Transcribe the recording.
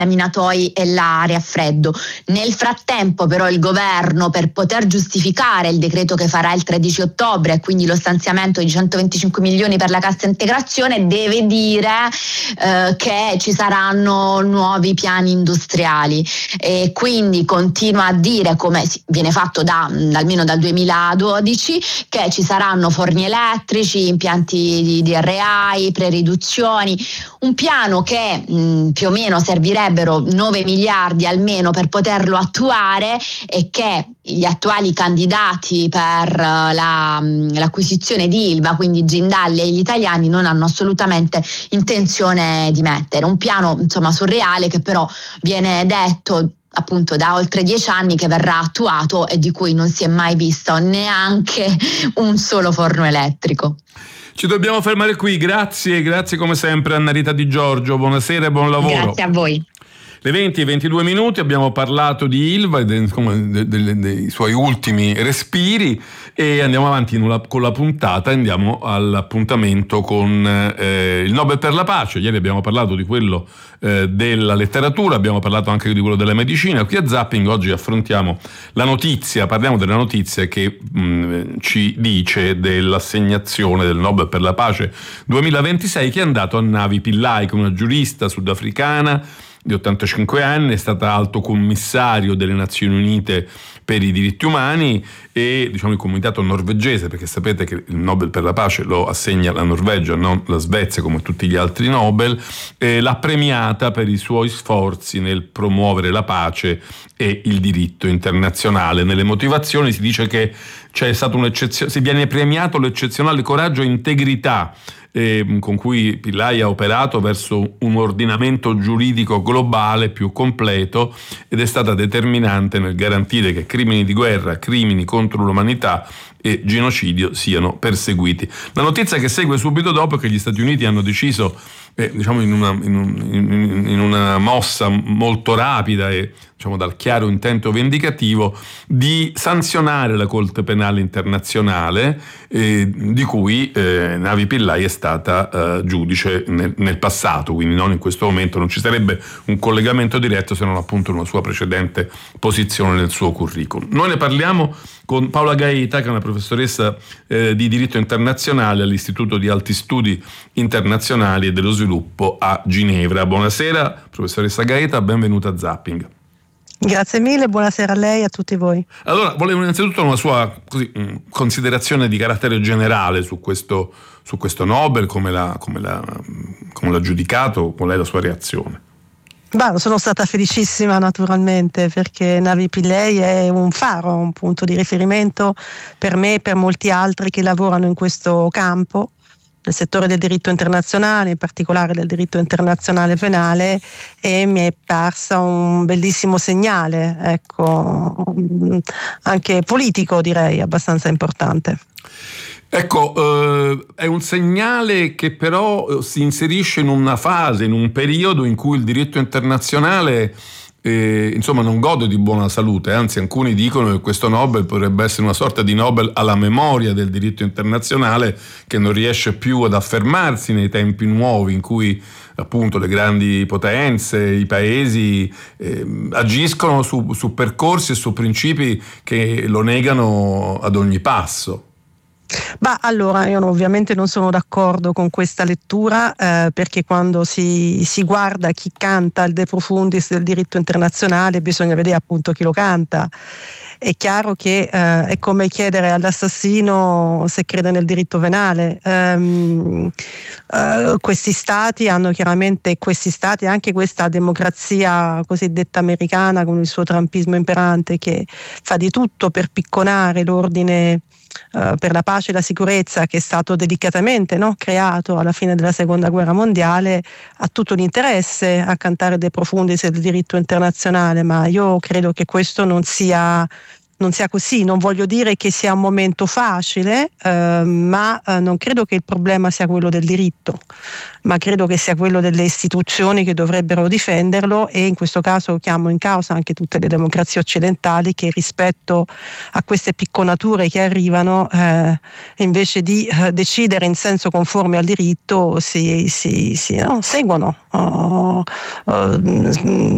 laminatoi e l'area a freddo. Nel frattempo però il governo, per poter giustificare il decreto che farà il 13 ottobre e quindi lo stanziamento di 125 milioni per la cassa integrazione, deve dire che ci saranno nuovi piani industriali, e quindi continua a dire, come viene fatto almeno dal 2012, che ci saranno forni elettrici, impianti di DRI, preriduzioni, un piano che più o meno servirebbe 9 miliardi almeno per poterlo attuare, e che gli attuali candidati per l'acquisizione di Ilva, quindi Jindal e gli italiani, non hanno assolutamente intenzione di mettere. Un piano insomma surreale, che però viene detto appunto da oltre 10 anni che verrà attuato e di cui non si è mai visto neanche un solo forno elettrico. Ci dobbiamo fermare qui, grazie come sempre Anna Rita Di Giorgio, buonasera e buon lavoro. Grazie a voi. Le 20:22 abbiamo parlato di Ilva e dei suoi ultimi respiri, e andiamo avanti con la puntata. Andiamo all'appuntamento con il Nobel per la pace. Ieri abbiamo parlato di quello della letteratura, abbiamo parlato anche di quello della medicina. Qui a Zapping oggi parliamo della notizia che ci dice dell'assegnazione del Nobel per la pace 2026, che è andato a Navi Pillay, che è una giurista sudafricana di 85 anni, è stata alto commissario delle Nazioni Unite per i diritti umani e il comitato norvegese, perché sapete che il Nobel per la pace lo assegna la Norvegia, non la Svezia come tutti gli altri Nobel, l'ha premiata per i suoi sforzi nel promuovere la pace e il diritto internazionale. Nelle motivazioni si dice che c'è stata un'eccezione, si viene premiato l'eccezionale coraggio e integrità con cui Pillay ha operato verso un ordinamento giuridico globale più completo, ed è stata determinante nel garantire che crimini di guerra, crimini contro l'umanità e genocidio siano perseguiti. La notizia che segue subito dopo è che gli Stati Uniti hanno deciso, in una mossa molto rapida e dal chiaro intento vendicativo, di sanzionare la Corte Penale Internazionale, di cui Navi Pillay è stata giudice nel passato, quindi non in questo momento. Non ci sarebbe un collegamento diretto se non appunto una sua precedente posizione nel suo curriculum. Noi ne parliamo con Paola Gaeta, che è una professoressa di diritto internazionale all'Istituto di Alti Studi Internazionali e dello Sviluppo a Ginevra. Buonasera professoressa Gaeta, benvenuta a Zapping. Grazie mille, buonasera a lei e a tutti voi. Allora, volevo innanzitutto una sua considerazione di carattere generale su questo Nobel, come l'ha giudicato, qual è la sua reazione? Sono stata felicissima naturalmente, perché Navi Pillay è un faro, un punto di riferimento per me e per molti altri che lavorano in questo campo, nel settore del diritto internazionale, in particolare del diritto internazionale penale, e mi è parsa un bellissimo segnale, anche politico, direi, abbastanza importante. Ecco, è un segnale che però si inserisce in una fase, in un periodo in cui il diritto internazionale non gode di buona salute, anzi alcuni dicono che questo Nobel potrebbe essere una sorta di Nobel alla memoria del diritto internazionale, che non riesce più ad affermarsi nei tempi nuovi in cui appunto le grandi potenze, i paesi agiscono su percorsi e su principi che lo negano ad ogni passo. Allora, io ovviamente non sono d'accordo con questa lettura, perché quando si guarda chi canta il De Profundis del diritto internazionale bisogna vedere appunto chi lo canta. È chiaro che è come chiedere all'assassino se crede nel diritto penale. Questi stati hanno chiaramente, anche questa democrazia cosiddetta americana con il suo trumpismo imperante, che fa di tutto per picconare l'ordine per la pace e la sicurezza, che è stato delicatamente creato alla fine della seconda guerra mondiale, ha tutto l'interesse a cantare De Profundis del diritto internazionale, ma io credo che questo non sia così. Non voglio dire che sia un momento facile, ma non credo che il problema sia quello del diritto, ma credo che sia quello delle istituzioni che dovrebbero difenderlo, e in questo caso chiamo in causa anche tutte le democrazie occidentali che rispetto a queste picconature che arrivano, invece di decidere in senso conforme al diritto, seguono